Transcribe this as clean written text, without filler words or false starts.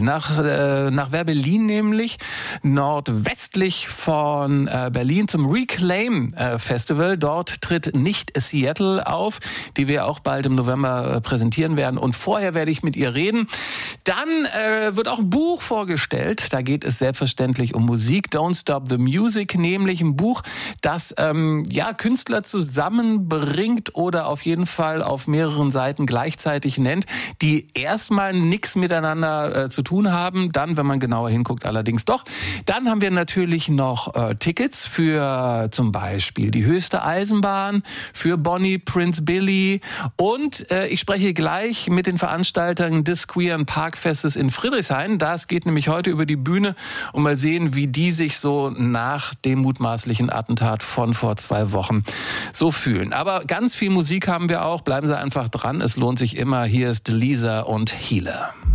nach Wer Berlin nämlich, nordwestlich von Berlin zum Reclaim Festival. Dort tritt Nicht Seattle auf, die wir auch bald im November präsentieren werden. Und vorher werde ich mit ihr reden. Dann wird auch ein Buch vorgestellt. Da geht es selbstverständlich um Musik. Don't Stop the Music, nämlich ein Buch, das Künstler zusammenbringt oder auf jeden Fall auf mehreren Seiten gleichzeitig nennt, die erstmal nichts miteinander zu tun haben. Dann, wenn man genauer hinguckt, allerdings doch. Dann haben wir natürlich noch Tickets für zum Beispiel die Höchste Eisenbahn, für Bonnie Prince Billy und ich spreche gleich mit den Veranstaltern des Queeren Parkfestes in Friedrichshain. Das geht nämlich heute über die Bühne und mal sehen, wie die sich so nach dem mutmaßlichen Attentat von vor 2 Wochen so fühlen. Aber ganz viel Musik haben wir auch. Bleiben Sie einfach dran. Es lohnt sich immer. Hier ist Lisa und Healer.